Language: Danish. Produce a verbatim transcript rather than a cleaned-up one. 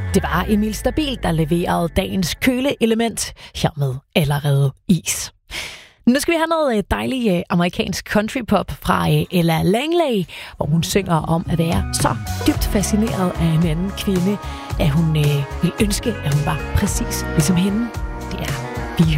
Det var Emil Stabil, der leverede dagens køleelement her med Allerede Is. Nu skal vi have noget dejlig amerikansk countrypop fra Ella Langley, hvor hun synger om at være så dybt fascineret af en anden kvinde, at hun øh, vil ønske, at hun var præcis ligesom hende. Det er